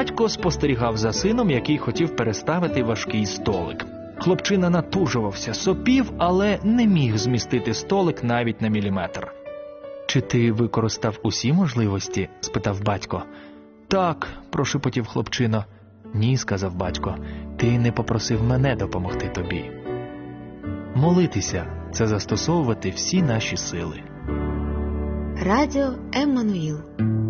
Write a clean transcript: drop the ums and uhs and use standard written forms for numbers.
Батько спостерігав за сином, який хотів переставити важкий столик. Хлопчина натужувався, сопів, але не міг змістити столик навіть на міліметр. «Чи ти використав усі можливості?» – спитав батько. «Так», – прошепотів хлопчина. «Ні», – сказав батько, – «ти не попросив мене допомогти тобі». Молитися – це застосовувати всі наші сили. Радіо Еммануїл.